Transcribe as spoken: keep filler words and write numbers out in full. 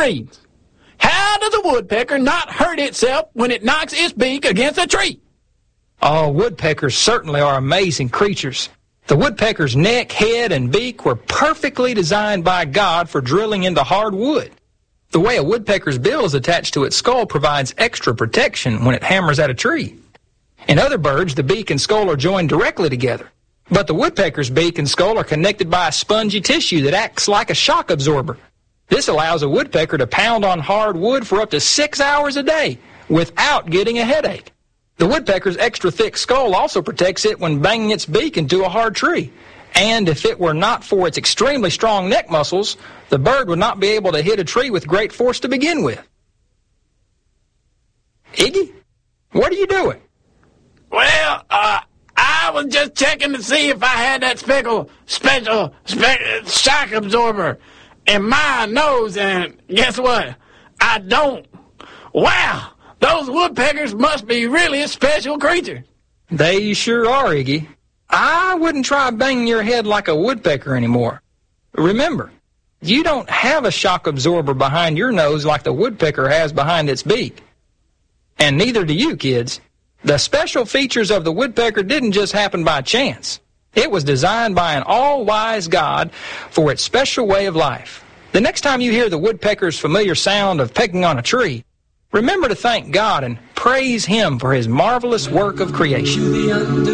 reads, how does a woodpecker not hurt itself when it knocks its beak against a tree? Oh, woodpeckers certainly are amazing creatures. The woodpecker's neck, head, and beak were perfectly designed by God for drilling into hard wood. The way a woodpecker's bill is attached to its skull provides extra protection when it hammers at a tree. In other birds, the beak and skull are joined directly together. But the woodpecker's beak and skull are connected by a spongy tissue that acts like a shock absorber. This allows a woodpecker to pound on hard wood for up to six hours a day without getting a headache. The woodpecker's extra thick skull also protects it when banging its beak into a hard tree. And if it were not for its extremely strong neck muscles, the bird would not be able to hit a tree with great force to begin with. Iggy, what are you doing? Well, uh, I was just checking to see if I had that speckle, special spe- shock absorber in my nose, and guess what? I don't. Wow, those woodpeckers must be really a special creature. They sure are, Iggy. I wouldn't try banging your head like a woodpecker anymore. Remember, you don't have a shock absorber behind your nose like the woodpecker has behind its beak. And neither do you, kids. The special features of the woodpecker didn't just happen by chance. It was designed by an all-wise God for its special way of life. The next time you hear the woodpecker's familiar sound of pecking on a tree, remember to thank God and praise Him for His marvelous work of creation.